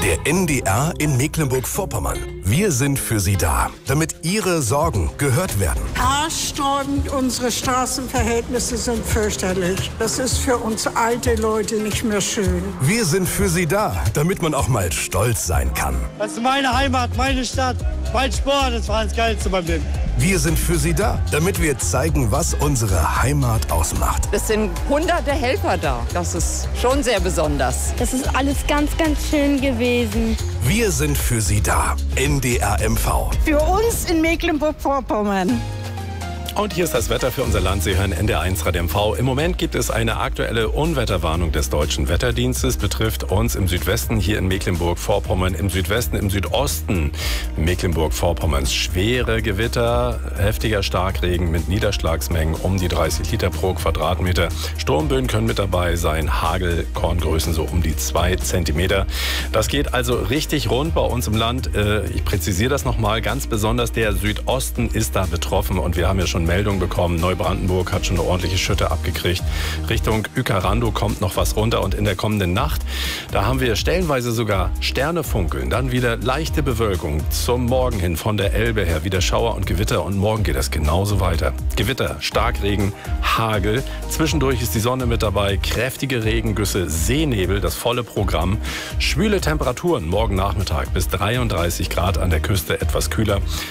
Der NDR in Mecklenburg-Vorpommern. Wir sind für Sie da, damit Ihre Sorgen gehört werden. Haarsträubend, unsere Straßenverhältnisse sind fürchterlich. Das ist für uns alte Leute nicht mehr schön. Wir sind für Sie da, damit man auch mal stolz sein kann. Das ist meine Heimat, meine Stadt, mein Sport, das war das Geilste beim Leben. Wir sind für Sie da, damit wir zeigen, was unsere Heimat ausmacht. Es sind hunderte Helfer da. Das ist schon sehr besonders. Das ist alles ganz, ganz schön gewesen. Wir sind für Sie da. NDR MV. Für uns in Mecklenburg-Vorpommern. Und hier ist das Wetter für unser Land. Sie hören NDR1 Radio MV. Im Moment gibt es eine aktuelle Unwetterwarnung des Deutschen Wetterdienstes. Betrifft uns im Südwesten, hier in Mecklenburg-Vorpommern, im Südwesten, im Südosten Mecklenburg-Vorpommerns. Schwere Gewitter, heftiger Starkregen mit Niederschlagsmengen um die 30 Liter pro Quadratmeter. Sturmböen können mit dabei sein. Hagel, Korngrößen so um die 2 Zentimeter. Das geht also richtig rund bei uns im Land. Ich präzisiere das nochmal. Ganz besonders der Südosten ist da betroffen. Und wir haben ja schon Meldung bekommen, Neubrandenburg hat schon eine ordentliche Schütte abgekriegt. Richtung Uekerando kommt noch was runter und in der kommenden Nacht, da haben wir stellenweise sogar Sterne funkeln. Dann wieder leichte Bewölkung zum Morgen hin von der Elbe her, wieder Schauer und Gewitter und morgen geht das genauso weiter. Gewitter, Starkregen, Hagel, zwischendurch ist die Sonne mit dabei, kräftige Regengüsse, Seenebel, das volle Programm. Schwüle Temperaturen morgen Nachmittag bis 33 Grad an der Küste, etwas kühler.